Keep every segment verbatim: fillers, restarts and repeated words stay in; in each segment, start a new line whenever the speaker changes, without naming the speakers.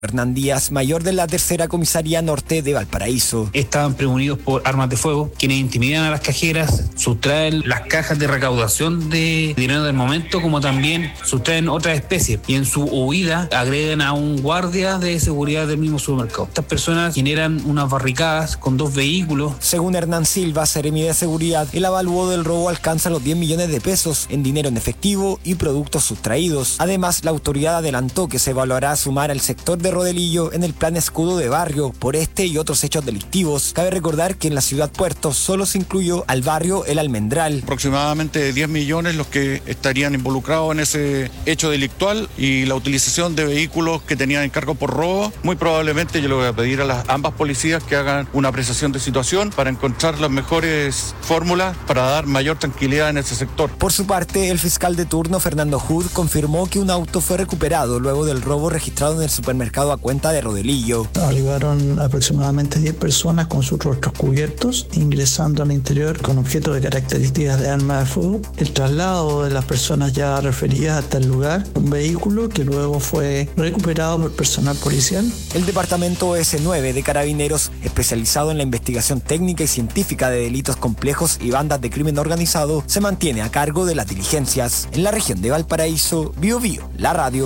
Hernán Díaz, mayor de la tercera comisaría norte de Valparaíso.
Estaban prevenidos por armas de fuego, quienes intimidan a las cajeras, sustraen las cajas de recaudación de dinero del momento, como también sustraen otras especies. Y en su huida agreden a un guardia de seguridad del mismo supermercado. Estas personas generan unas barricadas con dos vehículos.
Según Hernán Silva, seremi de seguridad, el avalúo del robo alcanza los diez millones de pesos en dinero en efectivo y productos sustraídos. Además, la autoridad adelantó que se evaluará sumar al sector de Rodelillo en el plan escudo de barrio por este y otros hechos delictivos. Cabe recordar que en la ciudad Puerto solo se incluyó al barrio El Almendral.
Aproximadamente diez millones los que estarían involucrados en ese hecho delictual y la utilización de vehículos que tenían encargo por robo. Muy probablemente yo le voy a pedir a las ambas policías que hagan una apreciación de situación para encontrar las mejores fórmulas para dar mayor tranquilidad en ese sector.
Por su parte, el fiscal de turno Fernando Hood confirmó que un auto fue recuperado luego del robo registrado en el supermercado a cuenta de Rodelillo.
Arribaron aproximadamente diez personas con sus rostros cubiertos, ingresando al interior con objetos de características de arma de fuego. El traslado de las personas ya referidas hasta el lugar, un vehículo que luego fue recuperado por personal policial.
El departamento ese nueve de Carabineros, especializado en la investigación técnica y científica de delitos complejos y bandas de crimen organizado, se mantiene a cargo de las diligencias. En la región de Valparaíso, Bio Bio, la radio.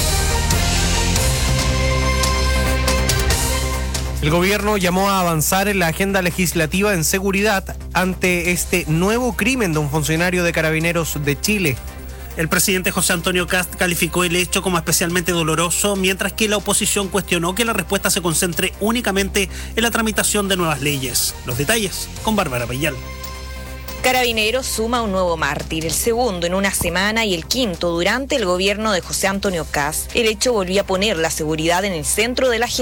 El gobierno llamó a avanzar en la agenda legislativa en seguridad ante este nuevo crimen de un funcionario de Carabineros de Chile.
El presidente José Antonio Kast calificó el hecho como especialmente doloroso, mientras que la oposición cuestionó que la respuesta se concentre únicamente en la tramitación de nuevas leyes. Los detalles con Bárbara Payal.
Carabineros suma un nuevo mártir, el segundo en una semana y el quinto durante el gobierno de José Antonio Kast. El hecho volvió a poner la seguridad en el centro de la agenda.